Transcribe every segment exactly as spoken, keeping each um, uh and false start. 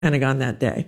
Pentagon that day.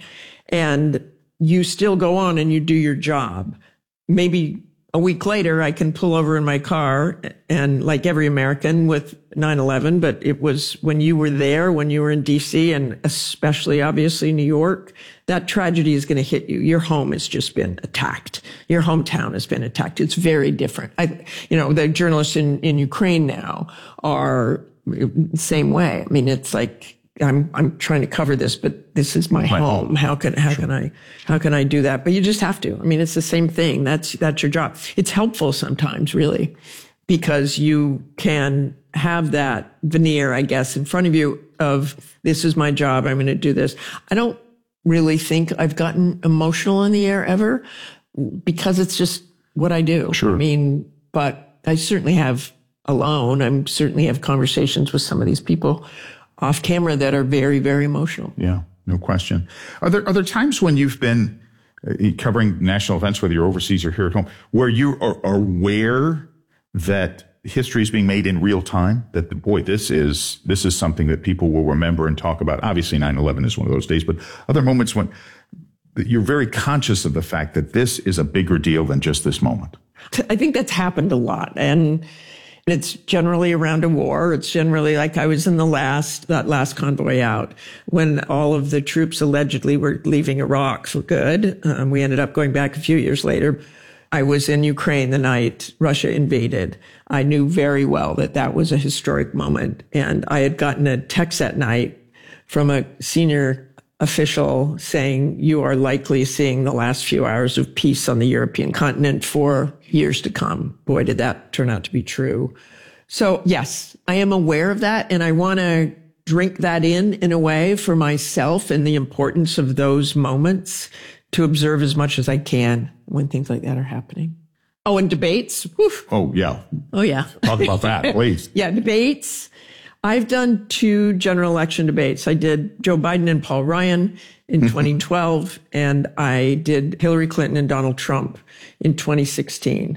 And you still go on and you do your job. Maybe a week later, I can pull over in my car and like every American with nine eleven, but it was when you were there, when you were in D C and especially obviously New York, that tragedy is going to hit you. Your home has just been attacked. Your hometown has been attacked. It's very different. I, you know, the journalists in, in Ukraine now are the same way. I mean, it's like, I'm, I'm trying to cover this, but this is my, my home. home. How can, how sure. can I, how can I do that? But you just have to. I mean, it's the same thing. That's, that's your job. It's helpful sometimes, really, because you can have that veneer, I guess, in front of you of this is my job. I'm going to do this. I don't really think I've gotten emotional in the air ever because it's just what I do. Sure. I mean, but I certainly have alone. I certainly have conversations with some of these people off camera that are very, very emotional. Yeah, no question. Are there, are there times when you've been uh, covering national events, whether you're overseas or here at home, where you are, are aware that history is being made in real time? That, boy, this is, this is something that people will remember and talk about. Obviously, nine eleven is one of those days, but other moments when you're very conscious of the fact that this is a bigger deal than just this moment. I think that's happened a lot. And it's generally around a war. It's generally like I was in the last, that last convoy out when all of the troops allegedly were leaving Iraq for good. Um, we ended up going back a few years later. I was in Ukraine the night Russia invaded. I knew very well that that was a historic moment. And I had gotten a text that night from a senior official saying, you are likely seeing the last few hours of peace on the European continent for years to come. Boy, did that turn out to be true. So yes, I am aware of that. And I want to drink that in, in a way for myself and the importance of those moments to observe as much as I can when things like that are happening. Oh, and debates. Woof. Oh, yeah. Oh, yeah. Talk about that, please. Yeah, debates. I've done two general election debates. I did Joe Biden and Paul Ryan in twenty twelve, and I did Hillary Clinton and Donald Trump in twenty sixteen.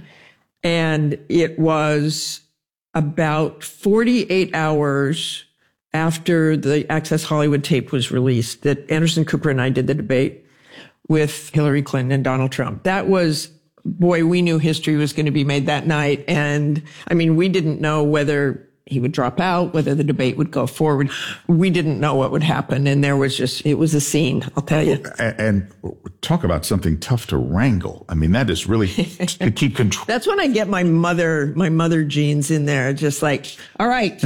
And it was about forty-eight hours after the Access Hollywood tape was released that Anderson Cooper and I did the debate with Hillary Clinton and Donald Trump. That was, boy, we knew history was going to be made that night. And I mean, we didn't know whether he would drop out, whether the debate would go forward. We didn't know what would happen. And there was just, it was a scene, I'll tell you. And, and talk about something tough to wrangle. I mean, that is really to keep control. That's when I get my mother, my mother genes in there, just like, all right.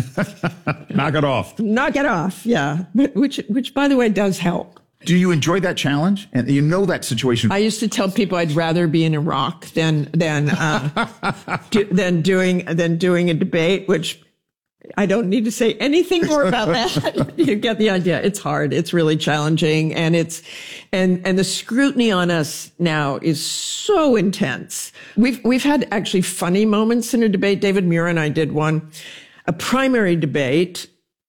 Knock it off. Knock it off. Yeah. Which, which by the way, does help. Do you enjoy that challenge? And you know that situation. I used to tell people I'd rather be in Iraq than, than, uh, do, than doing, than doing a debate, which I don't need to say anything more about that. You get the idea. It's hard. It's really challenging. And it's, and, and the scrutiny on us now is so intense. We've, we've had actually funny moments in a debate. David Muir and I did one, a primary debate.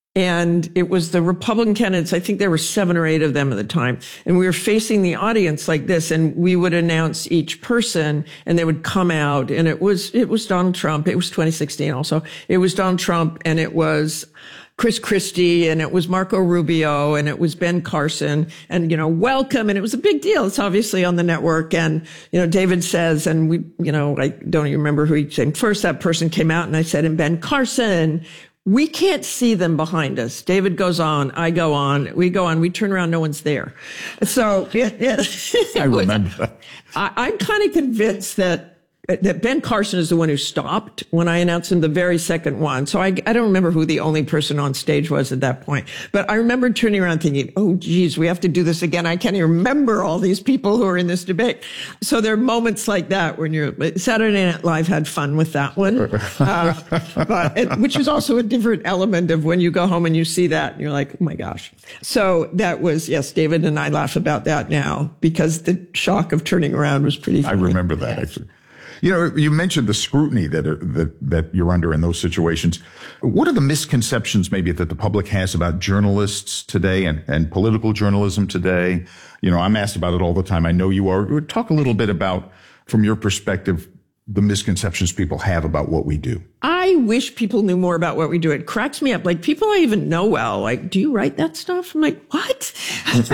And it was the Republican candidates. I think there were seven or eight of them at the time. And we were facing the audience like this, and we would announce each person and they would come out. And it was, it was Donald Trump. It was twenty sixteen also. It was Donald Trump, and it was Chris Christie, and it was Marco Rubio, and it was Ben Carson, and, you know, welcome. And it was a big deal. It's obviously on the network. And, you know, David says, and we, you know, I don't even remember who he said first. That person came out, and I said, and Ben Carson. We can't see them behind us. David goes on. I go on. We go on. We turn around. No one's there. So yeah, yeah. I remember that. I, I'm kind of convinced that that Ben Carson is the one who stopped when I announced him the very second one. So I, I don't remember who the only person on stage was at that point. But I remember turning around thinking, oh, geez, we have to do this again. I can't even remember all these people who are in this debate. So there are moments like that when you're, Saturday Night Live had fun with that one. Uh, but it, which is also a different element of when you go home and you see that and you're like, oh my gosh. So that was, yes, David and I laugh about that now because the shock of turning around was pretty funny. I remember that actually. You know, you mentioned the scrutiny that, are, that that you're under in those situations. What are the misconceptions maybe that the public has about journalists today and, and political journalism today? You know, I'm asked about it all the time. I know you are. Talk a little bit about, from your perspective, the misconceptions people have about what we do. I wish people knew more about what we do. It cracks me up. Like people I even know well, like, do you write that stuff? I'm like, what?